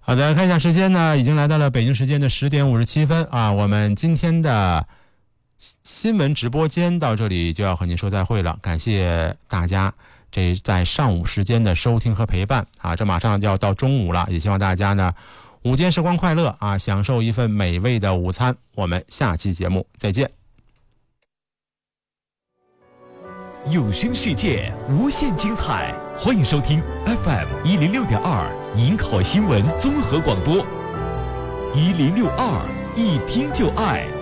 好的，看一下时间呢，已经来到了北京时间的10点57分啊。我们今天的新闻直播间到这里就要和您说再会了，感谢大家这在上午时间的收听和陪伴啊。这马上就要到中午了，也希望大家呢午间时光快乐啊，享受一份美味的午餐。我们下期节目再见。 有声世界无限精彩，欢迎收听 FM106.2银考新闻综合广播，1062一听就爱。